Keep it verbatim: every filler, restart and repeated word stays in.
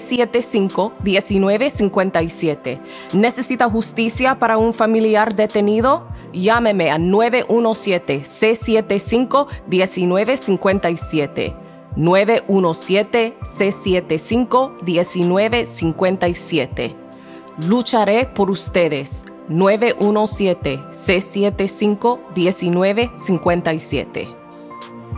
siete cinco, uno nueve cinco siete. ¿Necesita justicia para un familiar detenido? Llámeme a nueve uno siete, seis siete cinco, uno nueve cinco siete. nueve uno siete, seis siete cinco, uno nueve cinco siete. Lucharé por ustedes. nueve uno siete, seis siete cinco, uno nueve cinco siete.